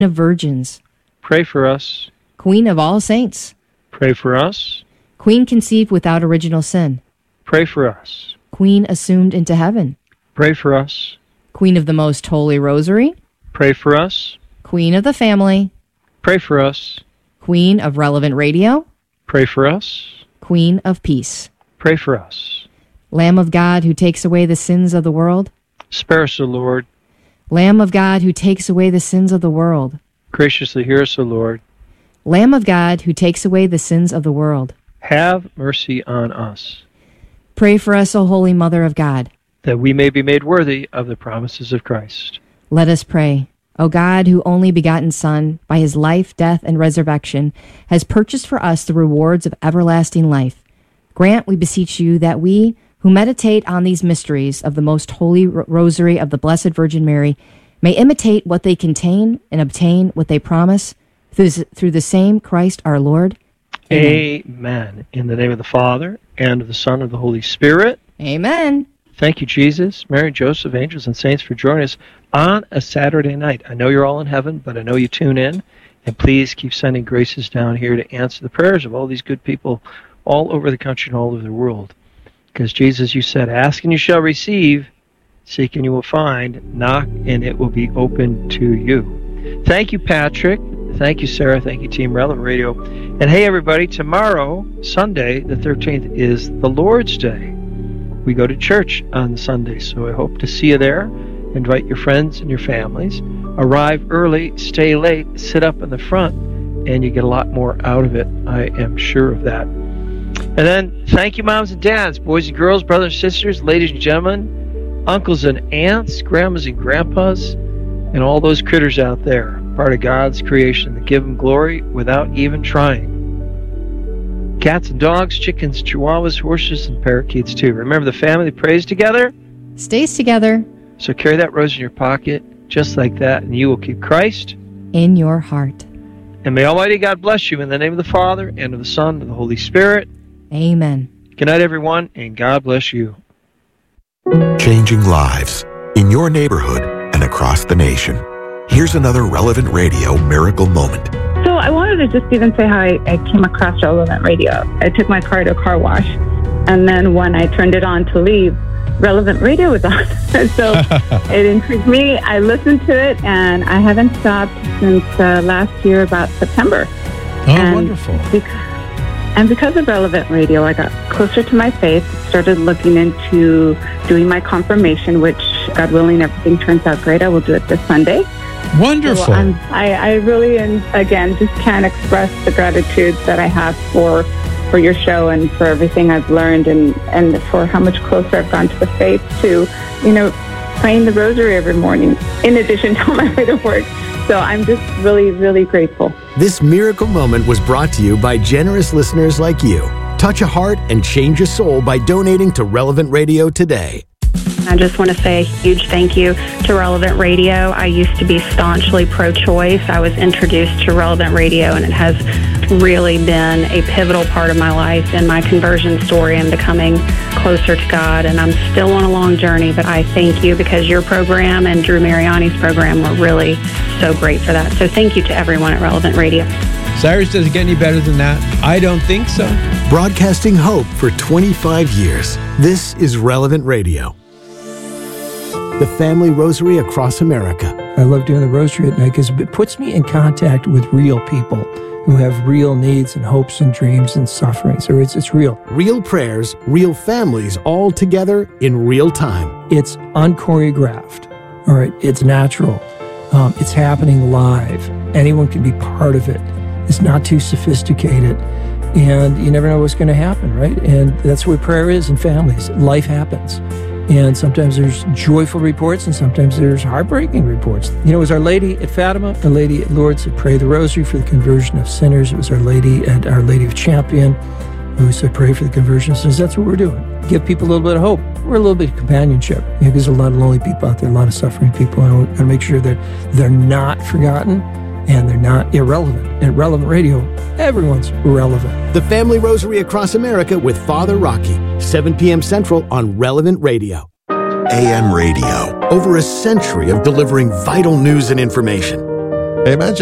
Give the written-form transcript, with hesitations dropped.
of virgins, pray for us. Queen of all saints, Pray for us. Queen conceived without original sin, Pray for us. Queen assumed into heaven, Pray for us. Queen of the Most Holy Rosary, Pray for us. Queen of the Family, Pray for us. Queen of Relevant Radio, Pray for us. Queen of Peace, Pray for us. Lamb of God who takes away the sins of the world, Spare us, O Lord. Lamb of God who takes away the sins of the world, Graciously hear us, O Lord. Lamb of God who takes away the sins of the world, Have mercy on us, pray for us, O Holy Mother of God. that we may be made worthy of the promises of Christ. Let us pray. O God, who only begotten Son, by his life, death, and resurrection, has purchased for us the rewards of everlasting life, grant, we beseech you, that we, who meditate on these mysteries of the most holy rosary of the Blessed Virgin Mary, may imitate what they contain and obtain what they promise, through the same Christ our Lord. Amen. Amen. In the name of the Father, and of the Son, and of the Holy Spirit. Amen. Thank you, Jesus, Mary, Joseph, angels, and saints for joining us on a Saturday night. I know you're all in heaven, but I know you tune in. And please keep sending graces down here to answer the prayers of all these good people all over the country and all over the world. Because Jesus, you said, ask and you shall receive, seek and you will find, knock and it will be open to you. Thank you, Patrick. Thank you, Sarah. Thank you, Team Relevant Radio. And hey, everybody, tomorrow, Sunday, the 13th, is the Lord's Day. We go to church on Sunday, so I hope to see you there. Invite your friends and your families. Arrive early, stay late, sit up in the front, and you get a lot more out of it. I am sure of that. And then, thank you, moms and dads, boys and girls, brothers and sisters, ladies and gentlemen, uncles and aunts, grandmas and grandpas, and all those critters out there, part of God's creation, that give him glory without even trying. Cats and dogs, chickens, chihuahuas, horses, and parakeets too. Remember, the family that prays together Stays together So carry that rose in your pocket, just like that, and you will keep Christ in your heart. And may Almighty God bless you in the name of the Father, and of the Son, and of the Holy Spirit. Amen. Good night, everyone, and God bless you. Changing lives in your neighborhood and across the nation. Here's another Relevant Radio miracle moment. So I wanted to just even say how I came across Relevant Radio. I took my car to a car wash, and then when I turned it on to leave, Relevant Radio was on. So it intrigued me. I listened to it, and I haven't stopped since last year, about September. Oh, wonderful. Because of Relevant Radio, I got closer to my faith, started looking into doing my confirmation, which, God willing, everything turns out great. I will do it this Sunday. Wonderful. So I really, and again, just can't express the gratitude that I have for your show and for everything I've learned and for how much closer I've gone to the faith to, praying the rosary every morning in addition to my way to work. So I'm just really, really grateful. This miracle moment was brought to you by generous listeners like you. Touch a heart and change a soul by donating to Relevant Radio today. I just want to say a huge thank you to Relevant Radio. I used to be staunchly pro-choice. I was introduced to Relevant Radio, and it has really been a pivotal part of my life and my conversion story and becoming closer to God. And I'm still on a long journey, but I thank you because your program and Drew Mariani's program were really so great for that. So thank you to everyone at Relevant Radio. Cyrus, does it get any better than that? I don't think so. Broadcasting hope for 25 years. This is Relevant Radio. The Family Rosary across America. I love doing the rosary at night because it puts me in contact with real people who have real needs and hopes and dreams and suffering. So it's real. Real prayers, real families, all together in real time. It's unchoreographed. All right, it's natural. It's happening live. Anyone can be part of it. It's not too sophisticated. And you never know what's going to happen, right? And that's what prayer is in families. Life happens. And sometimes there's joyful reports, and sometimes there's heartbreaking reports. It was Our Lady at Fatima, Our Lady at Lourdes that prayed the rosary for the conversion of sinners. It was Our Lady at Our Lady of Champion who said pray for the conversion of sinners. That's what we're doing. Give people a little bit of hope. We're a little bit of companionship. Because there's a lot of lonely people out there, a lot of suffering people. And I want to make sure that they're not forgotten and they're not irrelevant. At Relevant Radio, everyone's relevant. The Family Rosary across America with Father Rocky, 7 p.m. Central on Relevant Radio. AM radio. Over a century of delivering vital news and information. Hey, imagine